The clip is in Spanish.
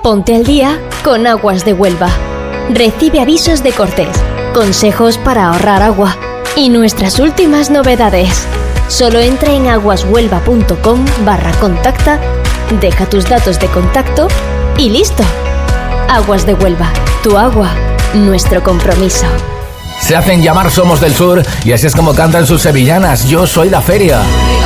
Ponte al día con Aguas de Huelva. Recibe avisos de cortes, consejos para ahorrar agua y nuestras últimas novedades. Solo entra en aguashuelva.com/contacta, deja tus datos de contacto y listo. Aguas de Huelva, tu agua, nuestro compromiso. Se hacen llamar Somos del Sur y así es como cantan sus sevillanas. Yo soy la feria.